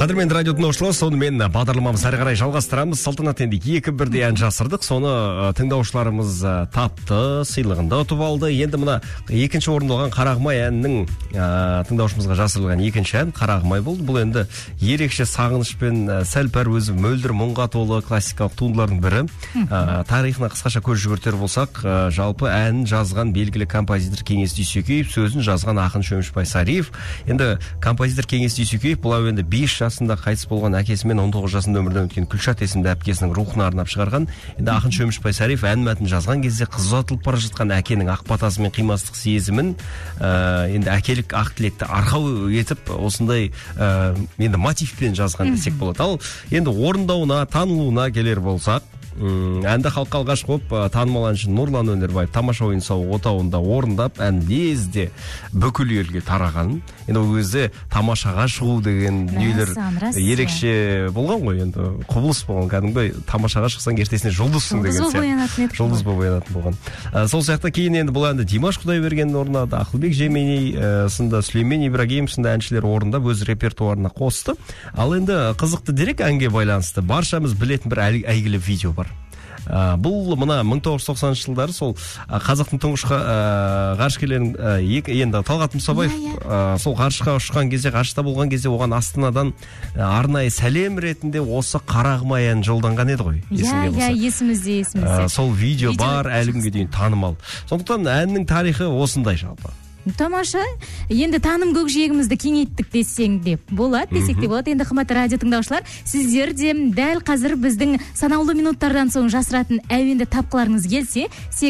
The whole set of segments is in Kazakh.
Қадірмен радио тыңдаушылар, сонымен бағдарламамыз әрі қарай жалғастырамыз. Салтанат, енді 2-1 ән жасырдық. Соны тыңдаушыларымыз тапты, сыйлығында ұтып алды. Енді мына екінші орында алған Қарағымай әнінің тыңдаушымызға жасырылған екінші ән Қарағымай болды. Бұл енді ерекше сағынышпен сәл-пәл өзі мөлдір мұңға толы классикалық туындылардың бірі. Тарихына қысқаша көз жүгіртер болсақ, жалпы әнін жазған белгілі композитор Кеңес Дүйсекеев, сөзін жазған ақын Шөмішбай Сариев. Енді композитор Кеңес Дүйсекеев бұл әуенді 5 жасында қайтыс болған әкесімен 19 жасында өмірден өткен Күлшат есімді әпкесінің рухына арнап шығарған. Енді ақын Шөмішбай Сариев ән мәтінін жазған кезде қыз ұзатылып бара жатқан әкенің ақ батасы мен қимастық сезімін енді әкелік ақ тілекті арқау етіп осындай енді мотивпен жазған десек болады. Ал енді орындауына, танылуына келер болсақ, әнді халыққа алғаш қойып танымал әнші Нұрлан Өнербаев тамаша ойын сауық отауында орындап, ән лезде бүкіл елге тараған. Енді ол кезде тамашаға шығу деген дүниелер ерекше болған ғой, енді құбылыс болған. Кәдімгі тамашаға шықсаң ертесіне жұлдызсың деген сияқты. Жұлдыз болып оянатын болған. Сол сияқты кейін енді бұл әнді Димаш Құдайберген орындады, Ақылбек Жеменей сынды, Сүлеймен Ибрагимов сынды әншілер орындап өз репертуарына қосты. Ал енді қызықты дерек әнге байланысты баршамыз білетін бір әйгілі видео бар. Бұл мына 1990 жылдары сол қазақтың тұңғыш ғарышкерлерінің енді Талғат Мұсабаев сол ғарышқа ұшқан кезде, ғарышта болған кезде оған Астанадан арнайы сәлем ретінде осы Қарағымай ән жолданған еді ғой. Иә, есімізде. Сол видео бар, әлі күнге дейін танымал. Сондықтан әннің тарихы осындай жалпы. Тамаша. Енді таным көкжиегімізді кеңейттік десек те болады. Енді қымбатты радио тыңдаушылар, сіздер де дәл қазір біздің санаулы минуттардан соң жасыратын әуенді тапқыларыңыз келсе,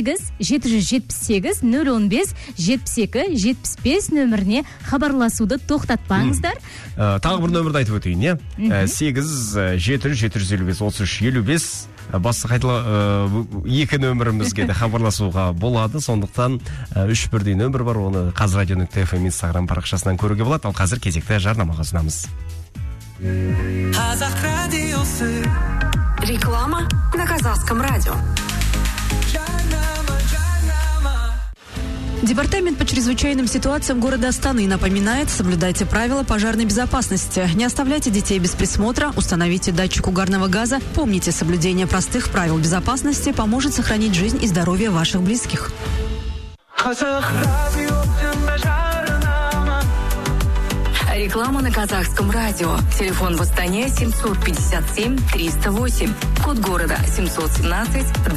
8-778-015-72-75 нөміріне хабарласуды тоқтатпаңыздар. Тағы бір нөмірді айтып өтейін, 8-7-755-33-55 басты қайтыла екі нөмірімізге де хабарласуға болады. Сондықтан 3-1 нөмір бар, оны қазір радио.фм Инстаграм парақшасынан көруге болады. Ал қазір кезекті жарнамаға ұсынамыз. Қазақ радиосы. Реклама на Казахском радио. Департамент по чрезвычайным ситуациям города Астаны напоминает: соблюдайте правила пожарной безопасности. Не оставляйте детей без присмотра, установите датчик угарного газа. Помните, соблюдение простых правил безопасности поможет сохранить жизнь и здоровье ваших близких. Реклама на Казахском радио. Телефон в Астане 757-308. Код города 717